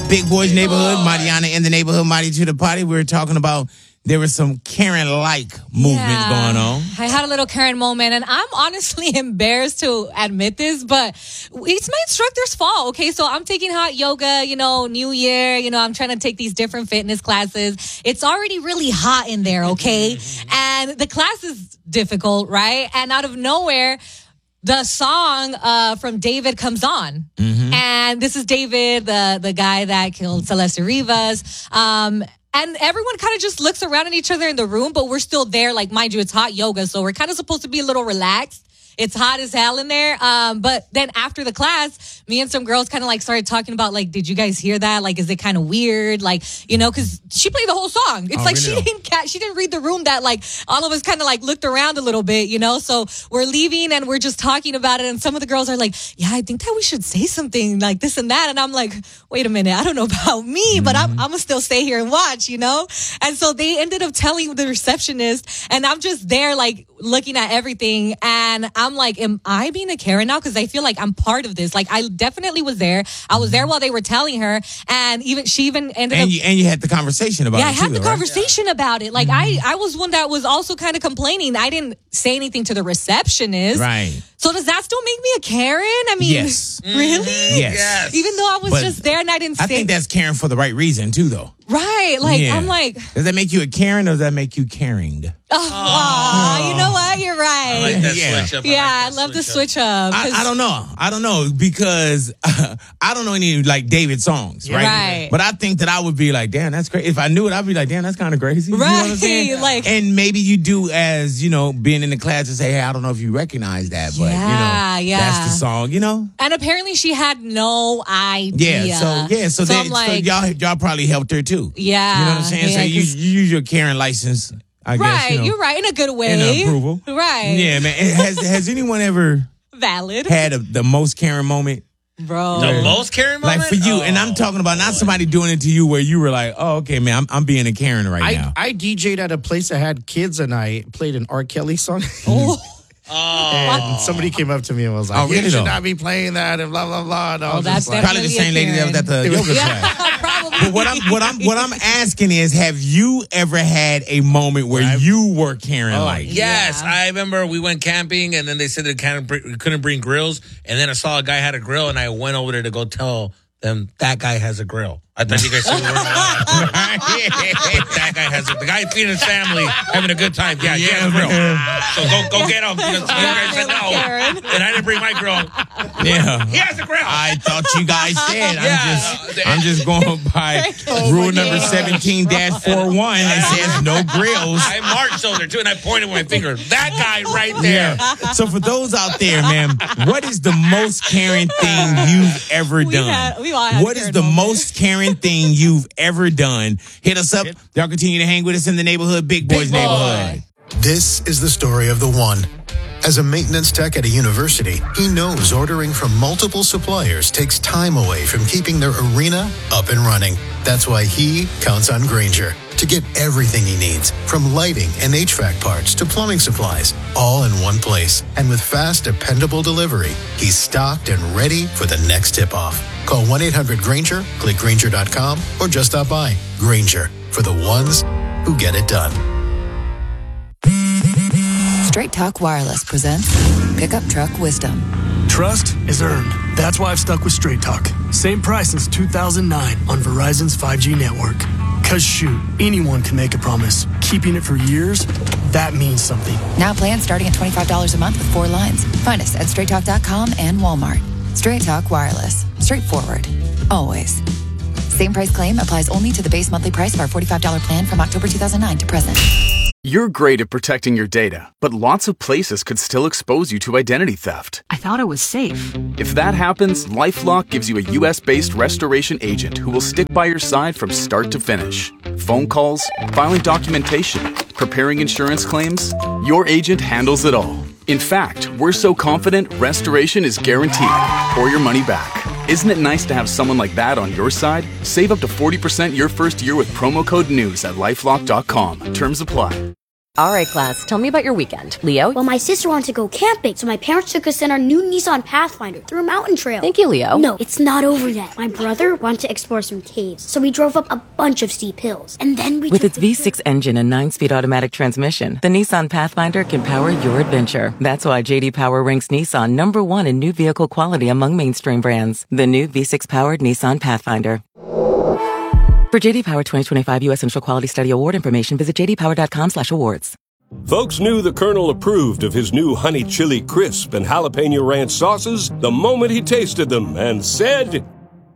Big Boys Neighborhood, Mariana in the neighborhood, Marty to the party. We were talking about there was some Karen-like movement going on. I had a little Karen moment, and I'm honestly embarrassed to admit this, but it's my instructor's fault, okay? So I'm taking hot yoga, New Year, I'm trying to take these different fitness classes. It's already really hot in there, okay? And the class is difficult, right? And out of nowhere, the song from David comes on. And this is David, the guy that killed Celeste Rivas. And everyone kind of just looks around at each other in the room, but we're still there. Like, mind you, it's hot yoga, so we're kind of supposed to be a little relaxed. It's hot as hell in there. But then after the class, me and some girls kind of like started talking about like, did you guys hear that? Like, is it kind of weird? Like, because she played the whole song. It's like really? She didn't read the room that like all of us kind of like looked around a little bit, So we're leaving and we're just talking about it. And some of the girls are like, yeah, I think that we should say something like this and that. And I'm like, wait a minute, I don't know about me, but I'm gonna still stay here and watch, And so they ended up telling the receptionist, and I'm just there like looking at everything, and I'm like, am I being a Karen now? Because I feel like I'm part of this. Like, I definitely was there. I was there while they were telling her, and she even ended up... And you had the conversation about it, I had the conversation about it. Like, I was one that was also kind of complaining. I didn't say anything to the receptionist. Right. So does that still make me a Karen? I mean, yes. Really? Yes. Even though I was just there and I didn't say... I think that's Karen for the right reason, too, though. Right. Like, I'm like... Does that make you a Karen or does that make you caring? Oh, you know what? You're right. I like that switch up. I love the switch up. I don't know. I don't know because I don't know any like David songs, right? But I think that I would be like, damn, that's crazy. If I knew it, I'd be like, damn, that's kind of crazy. Right. You know what I'm saying? Like, and maybe you do as, being in the class and say, hey, I don't know if you recognize that, but that's the song, And apparently she had no idea. So y'all probably helped her too. Yeah. You know what I'm saying? So you use your Karen license, I guess. Right, you're right. In a good way. In approval. Right. Yeah, man. Has anyone ever had the most Karen moment? Bro. The most Karen moment? Like for you, and I'm talking about not somebody doing it to you where you were like, oh, okay, man, I'm being a Karen right now. I DJ'd at a place that had kids and I played an R. Kelly song. And somebody came up to me and was like, you should not be playing that and blah, blah, blah. And that's like, probably the same lady that was at the yoga class. But what I'm asking is, have you ever had a moment where you were Karen-like? Yes, I remember we went camping and then they said they couldn't bring grills, and then I saw a guy had a grill and I went over there to go tell them that guy has a grill. I thought you guys said the word. That guy has the guy feeding his family, having a good time. Yeah, he has a grill. So go get him. Because you guys said no, and I didn't bring my grill. Yeah, he has a grill. I thought you guys said. I'm just going by rule number 17-41 that says no grills. I marched over there too, and I pointed with my finger. That guy right there. Yeah. So for those out there, man, what is the most Karen thing you've ever done? What is the most Karen thing you've ever done? Hit us up. Y'all continue to hang with us in the neighborhood, Big Boys Neighborhood. This is the story of the one. As a maintenance tech at a university, he knows ordering from multiple suppliers takes time away from keeping their arena up and running. That's why he counts on Grainger to get everything he needs, from lighting and HVAC parts to plumbing supplies, all in one place. And with fast, dependable delivery, he's stocked and ready for the next tip-off. Call 1-800-GRAINGER, click Grainger.com, or just stop by. Grainger, for the ones who get it done. Straight Talk Wireless presents Pickup Truck Wisdom. Trust is earned. That's why I've stuck with Straight Talk. Same price since 2009 on Verizon's 5G network. Cause shoot, anyone can make a promise. Keeping it for years, that means something. Now plans starting at $25 a month with 4 lines. Find us at StraightTalk.com and Walmart. Straight Talk Wireless. Straightforward. Always. Same price claim applies only to the base monthly price of our $45 plan from October 2009 to present. You're great at protecting your data, but lots of places could still expose you to identity theft. I thought it was safe. If that happens, LifeLock gives you a U.S.-based restoration agent who will stick by your side from start to finish. Phone calls, filing documentation, preparing insurance claims, your agent handles it all. In fact, we're so confident restoration is guaranteed or your money back. Isn't it nice to have someone like that on your side? Save up to 40% your first year with promo code NEWS at LifeLock.com. Terms apply. All right, class, tell me about your weekend. Leo? Well, my sister wanted to go camping, so my parents took us in our new Nissan Pathfinder through a mountain trail. Thank you, Leo. No, it's not over yet. My brother wanted to explore some caves, so we drove up a bunch of steep hills. And then we With its V6 engine and 9-speed automatic transmission, the Nissan Pathfinder can power your adventure. That's why J.D. Power ranks Nissan number 1 in new vehicle quality among mainstream brands. The new V6-powered Nissan Pathfinder. For J.D. Power 2025 U.S. Central Quality Study Award information, visit jdpower.com/awards. Folks knew the Colonel approved of his new Honey Chili Crisp and Jalapeno Ranch sauces the moment he tasted them and said,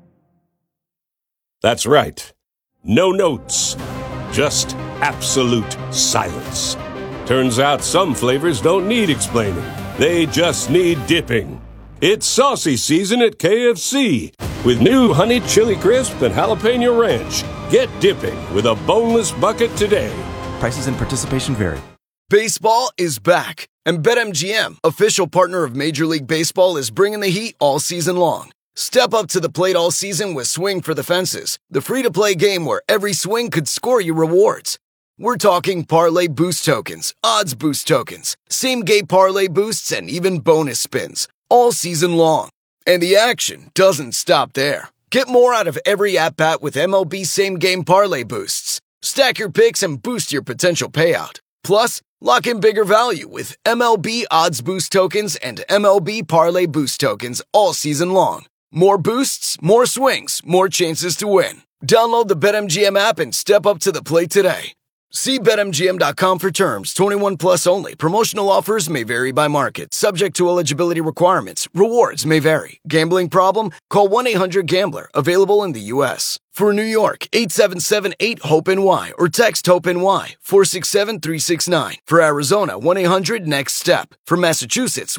that's right. No notes. Just absolute silence. Turns out some flavors don't need explaining. They just need dipping. It's saucy season at KFC. With new Honey Chili Crisp and Jalapeno Ranch. Get dipping with a boneless bucket today. Prices and participation vary. Baseball is back, and BetMGM, official partner of Major League Baseball, is bringing the heat all season long. Step up to the plate all season with Swing for the Fences, the free-to-play game where every swing could score you rewards. We're talking parlay boost tokens, odds boost tokens, same-game parlay boosts, and even bonus spins, all season long. And the action doesn't stop there. Get more out of every at-bat with MLB same-game parlay boosts. Stack your picks and boost your potential payout. Plus, lock in bigger value with MLB odds boost tokens and MLB parlay boost tokens all season long. More boosts, more swings, more chances to win. Download the BetMGM app and step up to the plate today. See BetMGM.com for terms. 21 plus only. Promotional offers may vary by market. Subject to eligibility requirements. Rewards may vary. Gambling problem? Call 1-800-GAMBLER. Available in the U.S. For New York, 877-8-HOPE-NY or text HOPE-NY 467-369. For Arizona, 1-800-NEXT-STEP. For Massachusetts,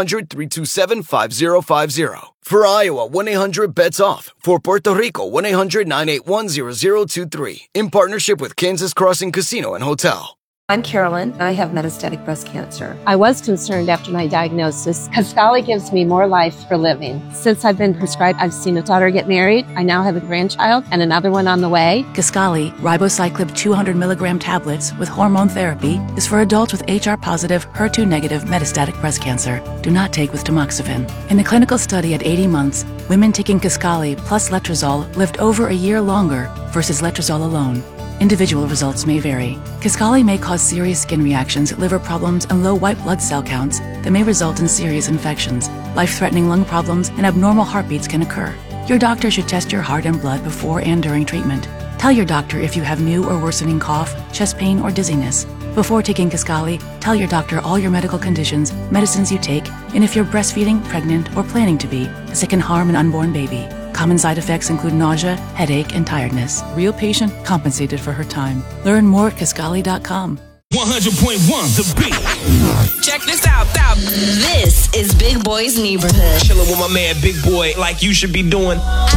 1-800-327-5050. For Iowa, 1-800-BETS-OFF. For Puerto Rico, 1-800-981-0023. In partnership with Kansas Crossing Casino and Hotel. I'm Carolyn. I have metastatic breast cancer. I was concerned after my diagnosis. Kisqali gives me more life for living. Since I've been prescribed, I've seen a daughter get married. I now have a grandchild and another one on the way. Kisqali, ribociclib 200 milligram tablets with hormone therapy, is for adults with HR-positive, HER2-negative metastatic breast cancer. Do not take with tamoxifen. In the clinical study at 80 months, women taking Kisqali plus letrozole lived over a year longer versus letrozole alone. Individual results may vary. Kisqali may cause serious skin reactions, liver problems, and low white blood cell counts that may result in serious infections. Life-threatening lung problems and abnormal heartbeats can occur. Your doctor should test your heart and blood before and during treatment. Tell your doctor if you have new or worsening cough, chest pain, or dizziness. Before taking Kisqali, tell your doctor all your medical conditions, medicines you take, and if you're breastfeeding, pregnant, or planning to be, as it can harm an unborn baby. Common side effects include nausea, headache, and tiredness. Real patient compensated for her time. Learn more at Kisqali.com. 100.1 The Beat. Check this out. This is Big Boy's Neighborhood. Chilling with my man Big Boy like you should be doing.